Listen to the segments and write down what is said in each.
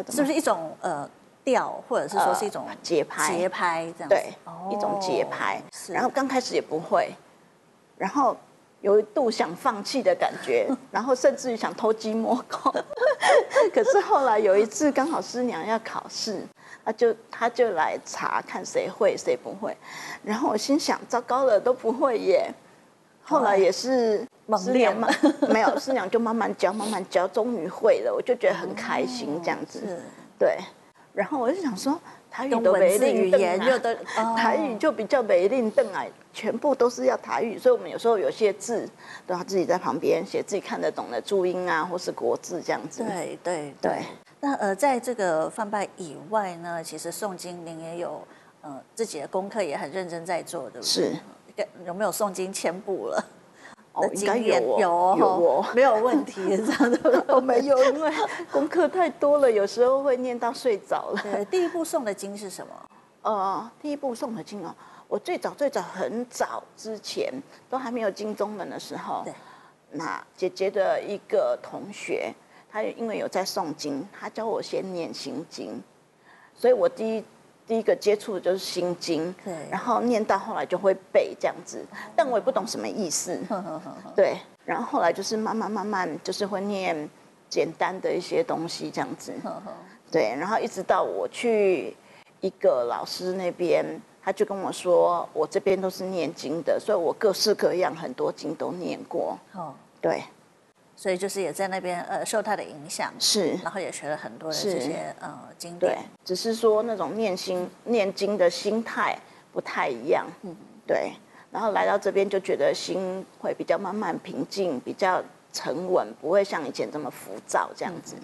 是不是一种调，或者是说是一种节拍这样子？ 对，一种节拍。然后刚开始也不会，然后有一度想放弃的感觉，然后甚至于想偷鸡摸狗。可是后来有一次刚好师娘要考试，他就来查看谁会谁不会，然后我心想糟糕了，都不会耶。后来也是师娘没有，师娘就慢慢教，慢慢教，终于会了，我就觉得很开心这样子。对，然后我就想说，台语都没令邓啊，台语就比较没令邓啊，全部都是要台语，所以我们有时候有些字都要自己在旁边写自己看得懂的注音啊，或是国字这样子。 对。那在这个梵拜以外呢，其实诵经您也有自己的功课，也很认真在做，对不对？ 是。 有没有诵经1000部了？ 应该有哦，没有问题，这样的没有，因为功课太多了，有时候会念到睡着了。 对，第一部诵的经是什么？ 第一部诵的经哦，我最早很早之前都还没有进宗门的时候，那姐姐的一个同学，他因为有在诵经，他教我先念心经，所以我第一个接触的就是心经，然后念到后来就会背这样子，但我也不懂什么意思，对，然后后来就是慢慢就是会念简单的一些东西这样子，对，然后一直到我去一个老师那边，他就跟我说，我这边都是念经的，所以我各式各样很多经都念过，对。 所以就是也在那边受他的影响， 是， 然后也学了很多的这些经典。 对，只是说那种念经的心态不太一样，对。然后来到这边就觉得心会比较慢慢平静，比较沉稳，不会像以前这么浮躁这样子。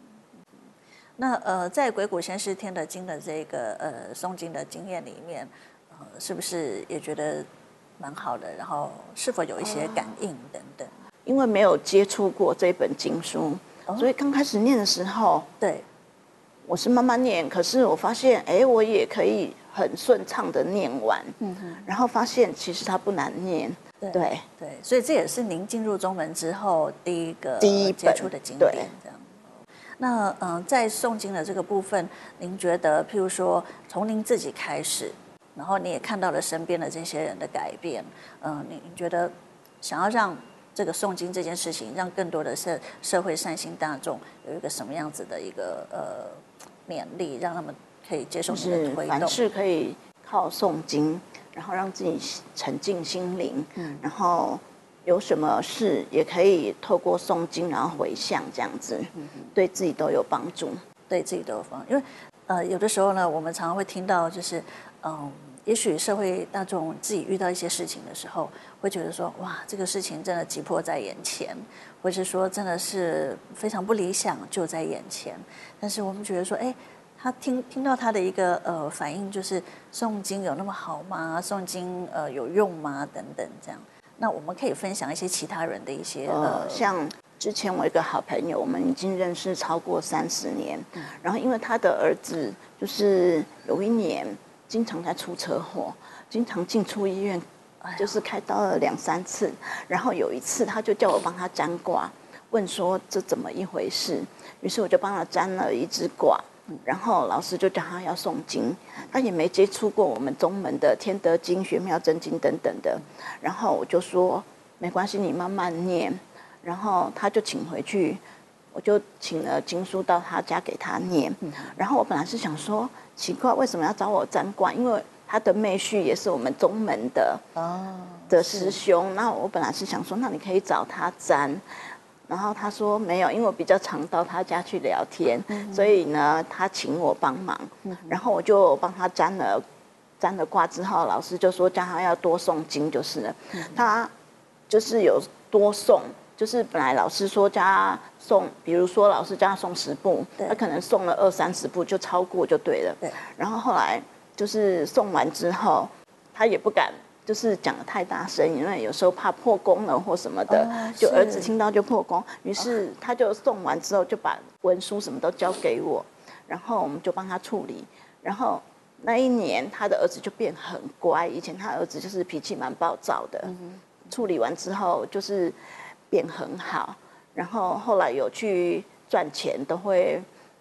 那在鬼谷先师听的经的这个诵经的经验里面，是不是也觉得蛮好的？然后是否有一些感应等等？ 因为没有接触过这本经书，所以刚开始念的时候， 对， 我是慢慢念，可是我发现，我也可以很顺畅的念完，然后发现其实它不难念，对， 所以这也是您进入宗门之后第一接触的经典，这样。那在诵经的这个部分，您觉得，譬如说从您自己开始，然后你也看到了身边的这些人的改变，你觉得想要让这个诵经这件事情，让更多的社会善心大众有一个什么样子的一个勉励，让他们可以接受你的推动？ 凡事可以靠诵经，然后让自己沉静心灵，然后有什么事也可以透过诵经，然后回向这样子，对自己都有帮助。 对自己都有帮助，因为有的时候呢，我们常常会听到就是也许社会大众自己遇到一些事情的时候，会觉得说，哇，这个事情真的急迫在眼前，或是说真的是非常不理想就在眼前。但是我们觉得说，他听到他的一个反应，就是诵经有那么好吗？诵经有用吗？等等这样。那我们可以分享一些其他人的一些像之前我一个好朋友，我们已经认识超过30年，然后因为他的儿子就是有一年经常在出车祸，经常进出医院，就是开刀了2、3次。然后有一次，他就叫我帮他占卦，问说这怎么一回事。于是我就帮他占了一支卦，然后老师就叫他要诵经。他也没接触过我们宗门的天德经、玄妙真经等等的。然后我就说没关系，你慢慢念。然后他就请回去。我就请了经书到他家给他念，然后我本来是想说奇怪为什么要找我占卦，因为他的妹婿也是我们宗门的师兄，那我本来是想说那你可以找他占，然后他说没有，因为我比较常到他家去聊天，所以呢他请我帮忙，然后我就帮他占了卦之后，老师就说叫他要多诵经就是了，他就是有多诵。就是本来老师说叫他诵，比如说老师叫他诵10部，他可能诵了20、30部就超过就对了。然后后来就是诵完之后，他也不敢就是讲得太大声，因为有时候怕破功了或什么的，就儿子听到就破功。于是他就诵完之后就把文书什么都交给我，然后我们就帮他处理。然后那一年他的儿子就变很乖，以前他儿子就是脾气蛮暴躁的，处理完之后就是变很好，然后后来有去赚钱，都会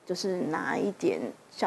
就是拿一点